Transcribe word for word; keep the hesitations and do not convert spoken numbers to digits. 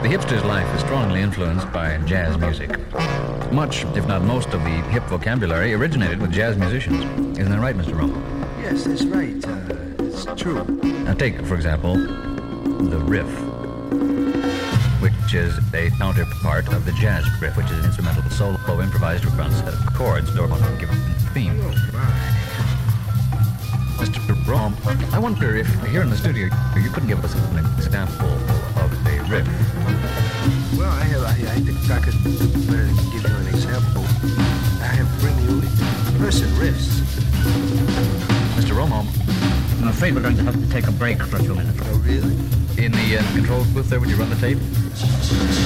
The hipster's life is strongly influenced by jazz music. Much, if not most, of the hip vocabulary originated with jazz musicians. Isn't that right, Mister Romo? Yes, that's right. Uh, it's true. Now take, for example, the riff, which is a counterpart of the jazz riff, which is an instrumental solo improvised around a set of chords or a given theme. Mister Romo, I wonder if here in the studio you couldn't give us an example of a riff. Well, I have. I, I think I could do better than give you an example. I have bring you person riffs. Mister Romo, I'm afraid we're going to have to take a break for a few minutes. Oh, really? in the uh, control booth there, would you run the tape?